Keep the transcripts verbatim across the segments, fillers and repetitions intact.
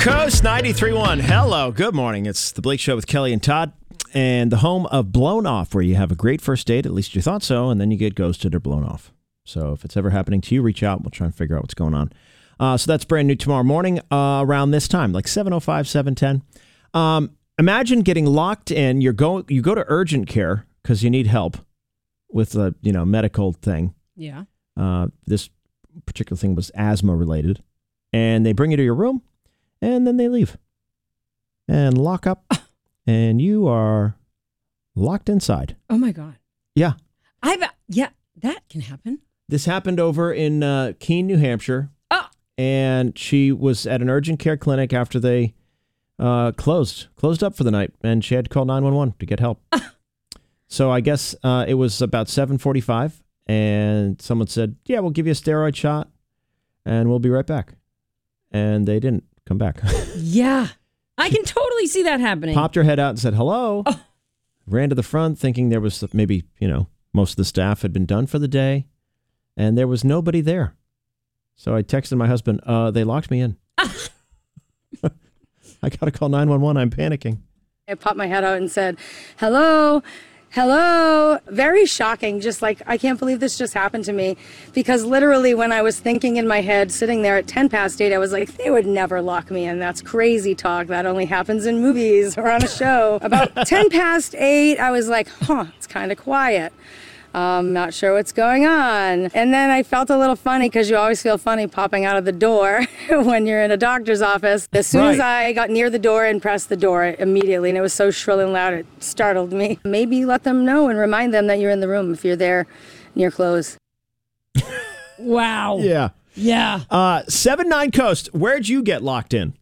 Coast ninety-three point one. Hello, good morning. It's the Blake Show with Kelly and Todd, and the home of Blown Off, where you have a great first date, at least you thought so, and then you get ghosted or blown off. So if it's ever happening to you, reach out. We'll try and figure out what's going on. Uh, so that's brand new tomorrow morning uh, around this time, like seven oh five, seven ten. Um, imagine getting locked in. You're go, you go to urgent care because you need help with a you know medical thing. Yeah. Uh, this particular thing was asthma related. And they bring you to your room, and then they leave. And lock up, and you are locked inside. Oh, my God. Yeah. I've, yeah, that can happen. This happened over in uh, Keene, New Hampshire. Oh. And she was at an urgent care clinic after they uh, closed, closed up for the night, and she had to call nine one one to get help. So I guess uh, it was about seven forty-five, and someone said, yeah, we'll give you a steroid shot, and we'll be right back. And they didn't come back. Yeah. I can totally see that happening. Popped her head out and said, hello. Oh. Ran to the front thinking there was maybe, you know, most of the staff had been done for the day. And there was nobody there. So I texted my husband, uh, they locked me in. I got to call nine one one. I'm panicking. I popped my head out and said, hello. Hello. Very shocking. Just like, I can't believe this just happened to me. Because literally when I was thinking in my head, sitting there at ten past eight, I was like, they would never lock me in. That's crazy talk. That only happens in movies or on a show. About ten past eight, I was like, huh, it's kind of quiet. Um, not sure what's going on. And then I felt a little funny because you always feel funny popping out of the door when you're in a doctor's office. As soon Right. as I got near the door and pressed the door immediately, and it was so shrill and loud, it startled me. Maybe let them know and remind them that you're in the room if you're there near close. Wow. Yeah. Yeah. Uh, seven nine Coast, where'd you get locked in?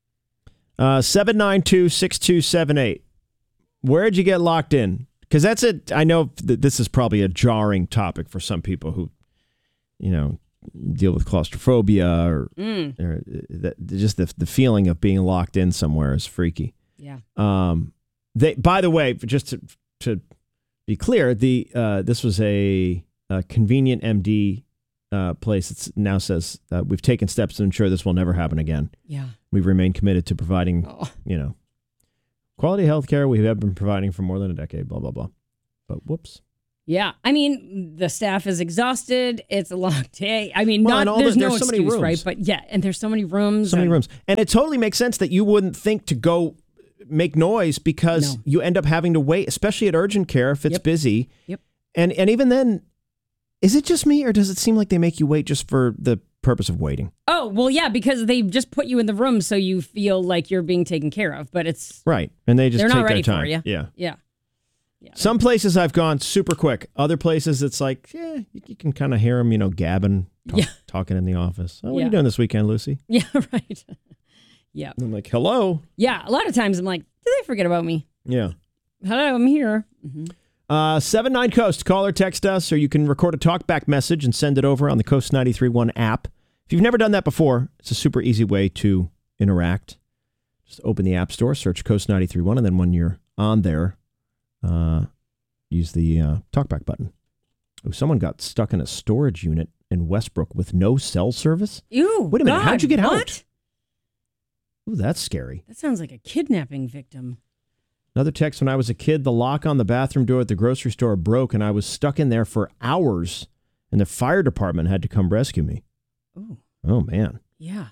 Uh, seven nine two, six two seven eight. Where'd you get locked in? Because that's it. I know that this is probably a jarring topic for some people who, you know, deal with claustrophobia or, Mm. or that, just the the feeling of being locked in somewhere is freaky. Yeah. Um, they. By the way, just to to be clear, the uh, this was a, a convenient M D uh, place. It now says uh, we've taken steps to ensure this will never happen again. Yeah. We remain committed to providing, Oh. you know, quality health care we have been providing for more than a decade, blah, blah, blah. But whoops. Yeah. I mean, the staff is exhausted. It's a long day. I mean, Well, and not all there's the- no there's so many excuse, rooms. right? But yeah, and there's so many rooms. So many and- rooms. And it totally makes sense that you wouldn't think to go make noise because No. you end up having to wait, especially at urgent care if it's Yep. busy. Yep. And and even then, is it just me or does it seem like they make you wait just for the purpose of waiting? Oh, well, yeah, because they just put you in the room so you feel like you're being taken care of, but it's, Right. And they just they're take not ready their time. for you. Yeah. Yeah. Yeah. Some places I've gone super quick. Other places it's like, yeah, you, you can kind of hear them, you know, gabbing, talk, Yeah. talking in the office. Oh, what are Yeah. you doing this weekend, Lucy? Yeah, right. Yeah. And I'm like, hello. Yeah. A lot of times I'm like, did they forget about me? Yeah. Hello, I'm here. Mm-hmm. Uh, seven nine Coast. Call or text us, or you can record a talkback message and send it over on the Coast ninety-three point one app. If you've never done that before, it's a super easy way to interact. Just open the App Store, search Coast ninety-three point one, and then when you're on there, uh, use the uh, talkback button. Oh, someone got stuck in a storage unit in Westbrook with no cell service? Ew. Wait a minute, God, how'd you get out? what? Ooh, that's scary. That sounds like a kidnapping victim. Another text, when I was a kid, the lock on the bathroom door at the grocery store broke, and I was stuck in there for hours, and the fire department had to come rescue me. Oh, Oh, man. yeah.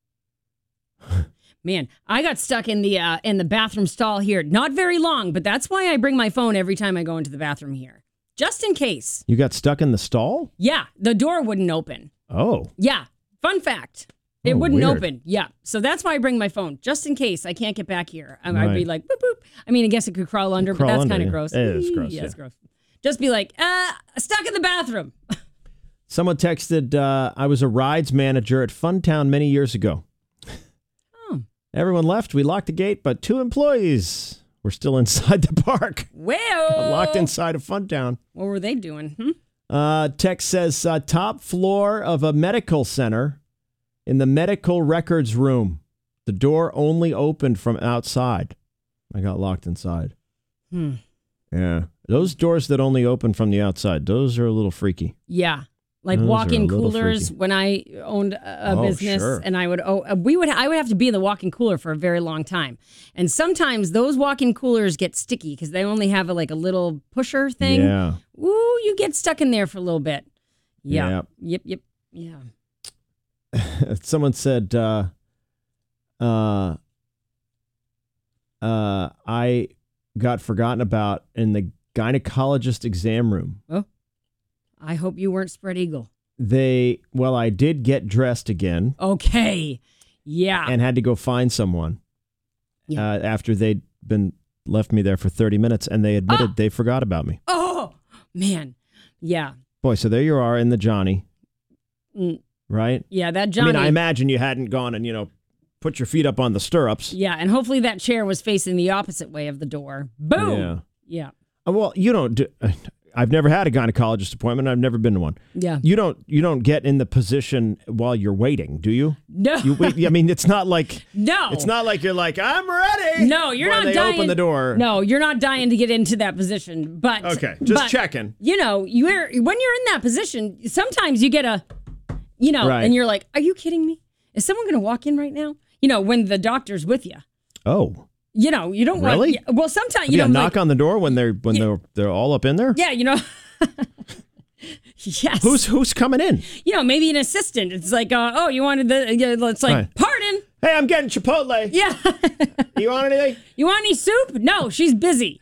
Man, I got stuck in the uh, in the bathroom stall here. Not very long, but that's why I bring my phone every time I go into the bathroom here. Just in case. You got stuck in the stall? Yeah, the door wouldn't open. Oh. Yeah, fun fact. It Oh, wouldn't weird. open. Yeah, so that's why I bring my phone, just in case I can't get back here. I, I'd be Right. like, boop, boop. I mean, I guess it could crawl under, Crawl but that's under, kind of yeah. gross. It is gross, Yeah, yeah. it's gross. Just be like, uh, stuck in the bathroom. Someone texted, uh, I was a rides manager at Funtown many years ago. Oh. Everyone left. We locked the gate, but two employees were still inside the park. Well, Got locked inside of Funtown. What were they doing? Hmm? Uh, text says, uh, top floor of a medical center in the medical records room. The door only opened from outside. I got locked inside. Hmm. Yeah. Those doors that only open from the outside, those are a little freaky. Yeah. like Those are a walk-in little coolers freaky. when I owned a, a Oh, business, sure. and I would oh we would I would have to be in the walk-in cooler for a very long time, and sometimes those walk-in coolers get sticky because they only have a, like a little pusher thing. Yeah. Ooh, you get stuck in there for a little bit. Yeah. Yep. Yep. Yep. Yeah. Someone said, uh, uh, uh, I got forgotten about in the gynecologist exam room. I hope you weren't spread eagle. They, well, I did get dressed again Okay. Yeah. and had to go find someone Yeah. uh, after they'd been left me there for thirty minutes, and they admitted Ah! they forgot about me. oh man. Yeah. Boy, so there you are in the Johnny, Mm, right? yeah. That Johnny. I mean, I imagine you hadn't gone and, you know, put your feet up on the stirrups. yeah, and hopefully that chair was facing the opposite way of the door. Boom. Yeah. Yeah. Uh, Well, you don't do, I've never had a gynecologist appointment. I've never been to one. Yeah. You don't you don't get in the position while you're waiting, do you? No. You wait, I mean, it's not like no. it's not like you're like, I'm ready. No, you're when not they dying. open the door. No, you're not dying to get into that position. But Okay, just but, checking. You know, you're when you're in that position, sometimes you get a, you know, Right. and you're like, "Are you kidding me? Is someone going to walk in right now?" You know, when the doctor's with you. Oh, You know, you don't Really? want. Well, sometimes you you know, knock like, on the door when they're when they're they're all up in there. yeah, you know. Yes. Who's who's coming in? you know, maybe an assistant. It's like, uh, oh, you wanted the. Uh, it's like, Right. pardon. Hey, I'm getting Chipotle. Yeah. You want anything? You want any soup? No, she's busy.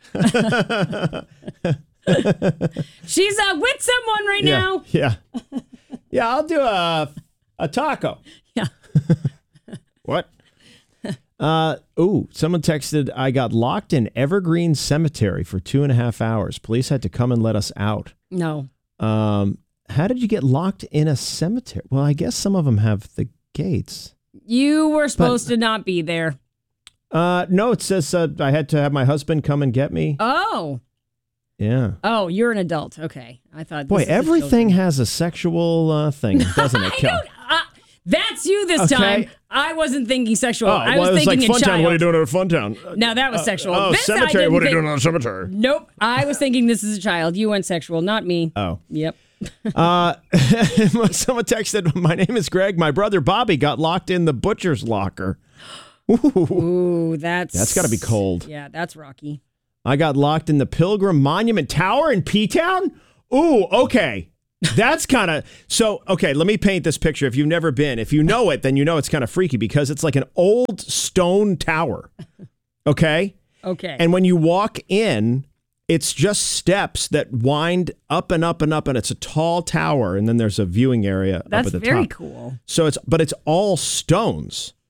She's uh, with someone right Yeah, now. yeah, yeah. I'll do a a taco. Yeah. What? Uh, ooh, someone texted, I got locked in Evergreen Cemetery for two and a half hours. Police had to come and let us out. No. Um, how did you get locked in a cemetery? Well, I guess some of them have the gates. You were supposed to not be there. Uh, no, it says uh, I had to have my husband come and get me. Oh. Yeah. Oh, you're an adult. Okay. I thought. Boy, this is the everything children. has a sexual uh, thing, doesn't it, I Kel? don't. Uh, that's you this Okay. time. I wasn't thinking sexual. Oh, I well, was it was like thinking a Funtown. child. What are you doing at a Funtown? Now that was sexual. Oh, This I cemetery. didn't What are you think- doing at a cemetery? Nope. I was thinking this is a child. You went sexual, not me. Oh. Yep. Uh, someone texted, my name is Greg. My brother Bobby got locked in the butcher's locker. Ooh. Ooh, that's That's gotta be cold. Yeah, that's rocky. I got locked in the Pilgrim Monument Tower in P-Town? Ooh, okay. That's kind of, so, okay, let me paint this picture. If you've never been, if you know it, then you know it's kind of freaky because it's like an old stone tower, okay? Okay. And when you walk in, it's just steps that wind up and up and up, and it's a tall tower, and then there's a viewing area that's up at the very top. cool. So it's, but it's all stones.